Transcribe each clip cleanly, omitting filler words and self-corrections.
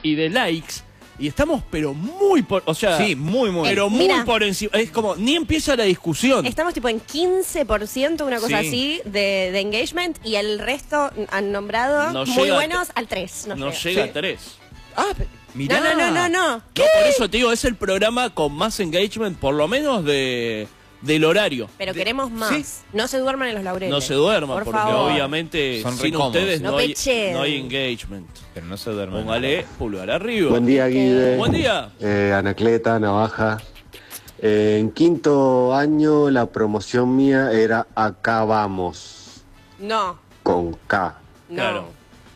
y de likes. Y estamos, pero muy por... O sea, sí, muy. Pero muy por encima. Es como, ni empieza la discusión. Estamos tipo en 15%, una cosa así, de engagement. Y el resto han nombrado muy buenos al 3. No llega a 3. Ah, mirá. No. ¿Qué? No, por eso te digo, es el programa con más engagement, por lo menos del horario. Pero queremos más. Sí. No se duerman en los laureles. No se duerman, por porque favor. obviamente son sin recómodos. ustedes No no hay pechen. engagement. Pero no se duermen. Póngale pulgar arriba. Buen día, Guide. Buen día. Anacleta, Navaja. En quinto año la promoción mía era Acá Vamos, No. con K. No. Claro.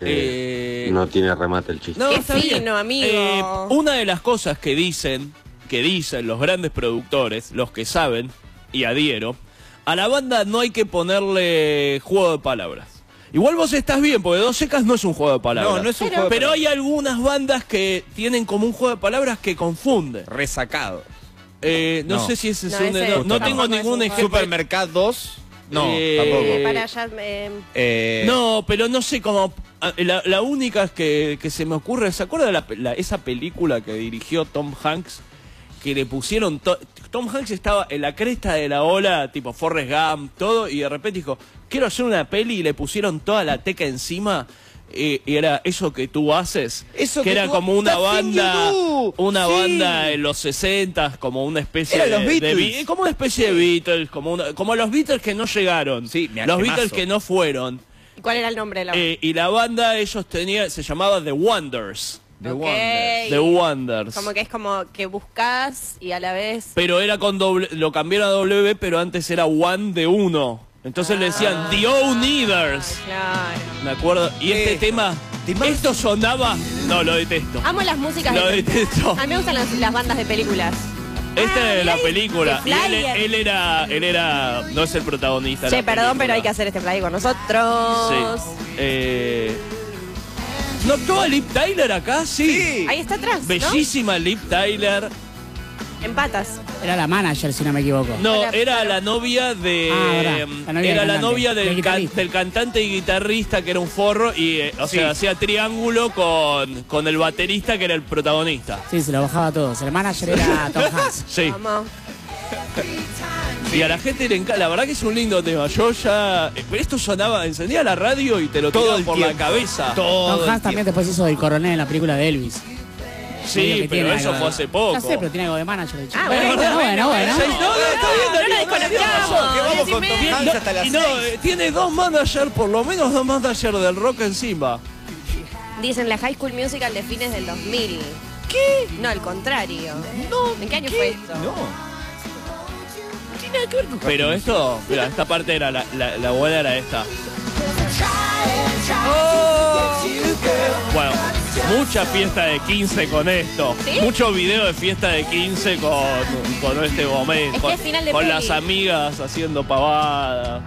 No tiene remate el chiste. No, Qué está bien. fino, amigo. Una de las cosas que dicen los grandes productores, los que saben, y adhiero, a la banda no hay que ponerle juego de palabras. Igual vos estás bien, porque Dos Secas no es un juego de palabras. No, no es un juego de Pero palabras. hay algunas bandas que tienen como un juego de palabras que confunden. Resacado. No sé si ese es No, un... ese No tampoco tengo es ningún un ejemplo. Supermercados. No, Para allá. tampoco. No, pero no sé cómo... La única que se me ocurre... ¿Se acuerda esa película que dirigió Tom Hanks? Que le pusieron... Tom Hanks estaba en la cresta de la ola, tipo Forrest Gump, todo, y de repente dijo, quiero hacer una peli, y le pusieron toda la teca encima, y era Eso que tú haces, Eso que que era tú- como una That thing banda, you do. Sí. banda en los 60, como una especie Eran los Beatles. como una especie de Beatles, como los Beatles que no llegaron, Sí, los temazo. Beatles que no fueron, ¿Y cuál era el nombre de la banda? y la banda ellos se llamaba The Wonders. The Ok. Wonders. The Wonders. Como que es como que buscas y a la vez... Pero era con doble, lo cambiaron a W, pero antes era One de uno. Entonces le decían The Owners. Claro. Me acuerdo. Y este tema, esto sonaba. No, lo detesto. Amo las músicas Lo de... detesto. A mí me gustan las bandas de películas. Esta es la mirá, película. de Y Flyer. él era. No es el protagonista. de Che, la perdón, película. pero hay que hacer este play con nosotros. Sí. ¿No actuaba Liv Tyler acá? Sí. Ahí está atrás, ¿no? Bellísima Liv Tyler. En patas. Era la manager, si no me equivoco. No, Hola, era pero- la novia de... verdad, la novia era del la cantante, novia del guitarrista. del cantante y guitarrista, que era un forro, y o sea, hacía triángulo con el baterista, que era el protagonista. Sí, se lo bajaba a todos. El manager era Tom Hanks. Sí. Vamos. Y a la gente le encanta, la verdad que es un lindo tema. Yo ya... Pero esto sonaba, encendía la radio y te lo Todo tiraba el por tiempo. la cabeza. Todo. Tom Hanks también después hizo del coronel en la película de Elvis. Sí, Medio que pero tiene eso algo fue de- hace poco. Ya sé, pero tiene algo de manager. el chico. bueno. No, está bien, No la Darío, desconectamos. Que vamos con 10:30. Tom Hanks hasta las Y no, 6. tiene dos managers, por lo menos dos managers del rock encima. Dicen la High School Musical de fines del 2000. ¿Qué? No, al contrario. No. ¿En qué año fue esto? No. Pero esto, mira, esta parte era la buena era esta. Bueno, mucha fiesta de 15 con esto. ¿Sí? Mucho video de fiesta de 15 con este momento. Es que es final de con peli. las amigas haciendo pavada.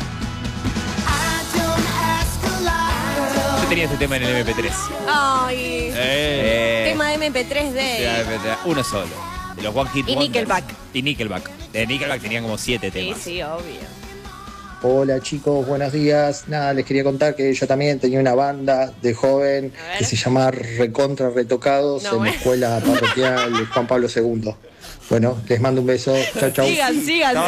Yo tenía este tema en el MP3. Ay. Tema de MP3D. Uno solo. De los One Hit Y Wonders. Nickelback. Y Nickelback. De Nickelback tenían como 7 Sí, temas. sí, obvio. Hola chicos, buenos días. Nada, les quería contar que yo también tenía una banda de joven A ver. que se llamaba Recontra Retocados No, en bueno. la escuela parroquial Juan Pablo II. Bueno, les mando un beso. Chau, chau. Sigan.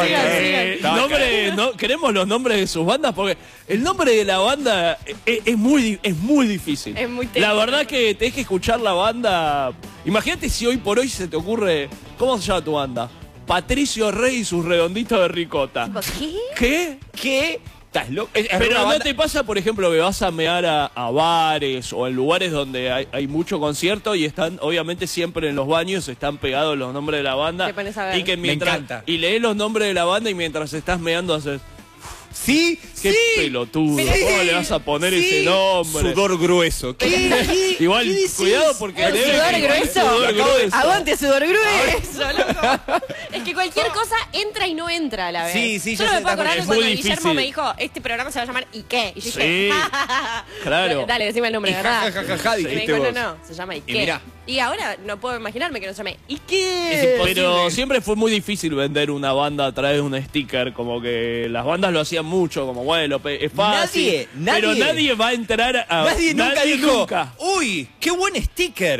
Queremos los nombres de sus bandas porque el nombre de la banda es muy difícil. Es muy La técnico. verdad que tenés que escuchar la banda. Imagínate si hoy por hoy se te ocurre. ¿Cómo se llama tu banda? Patricio Rey y sus redonditos de ricota. ¿Qué? ¿Qué? ¿Estás loco? Pero no te pasa, por ejemplo, que vas a mear a bares o en lugares donde hay mucho concierto y están, obviamente, siempre en los baños están pegados los nombres de la banda. Te pones a ver. Y que mientras, encanta. y lees los nombres de la banda y mientras estás meando haces, Sí, qué sí. pelotudo, Pero ¿cómo sí, le vas a poner sí. ese nombre? Sudor grueso. Igual, cuidado porque... ¿El debe- sudor grueso? Sudor grueso. Aguante sudor grueso, loco. Es que cualquier cosa entra y no entra a la vez. Sí, sí, Yo ya no me sé, puedo acordar es de muy cuando Guillermo difícil. me dijo, este programa se va a llamar ¿Y qué? Y yo Sí, dije, claro. Dale, decime el nombre, Y ¿verdad? jajajaja, Y me dijiste dijo, vos. no, se llama ¿Y Y qué? mirá. Y ahora no puedo imaginarme que no se llame ¿Y Es qué? imposible. Pero siempre fue muy difícil vender una banda a través de un sticker, como que las bandas lo hacían mucho, como bueno, es fácil. Nadie, Pero nadie va a entrar a... Nadie nunca dijo, nunca. uy, qué buen sticker.